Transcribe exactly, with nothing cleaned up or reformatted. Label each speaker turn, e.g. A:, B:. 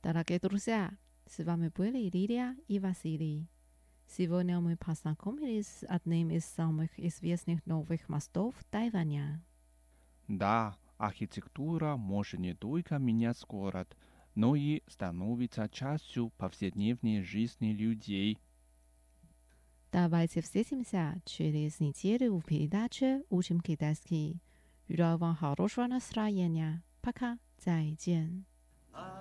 A: Дорогие друзья, с вами были Лилия и Василий. Сегодня мы познакомились с одним из самых известных новых мостов Тайваня.
B: Да, архитектура может не только менять город, но и становиться частью повседневной жизни людей.
A: Давайте встретимся через неделю в передаче «Учим китайский». Желаю вам хорошего настроения. Пока, 再见.